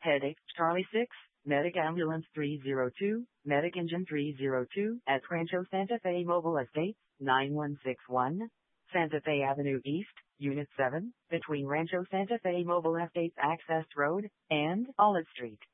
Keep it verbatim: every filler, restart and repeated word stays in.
Headache, Charlie six, Medic Ambulance three zero two, Medic Engine three zero two, at Rancho Santa Fe Mobile Estates, nine one six one, Santa Fe Avenue East, Unit seven, between Rancho Santa Fe Mobile Estates Access Road and Olive Street.